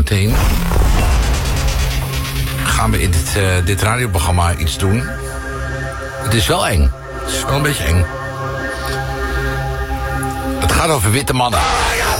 zometeen gaan we in dit radioprogramma iets doen. Het is wel eng. Het is wel een beetje eng. Het gaat over witte mannen.